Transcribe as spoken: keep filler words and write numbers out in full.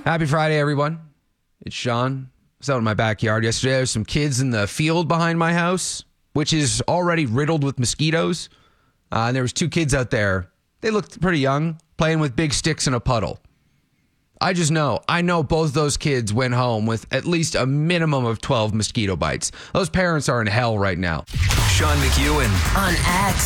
Happy Friday, everyone. It's Sean. I was out in my backyard yesterday. There was some kids in the field behind my house, which is already riddled with mosquitoes. Uh, and there was two kids out there. They looked pretty young, playing with big sticks in a puddle. I just know, I know both those kids went home with at least a minimum of twelve mosquito bites. Those parents are in hell right now. Sean McEwen on X.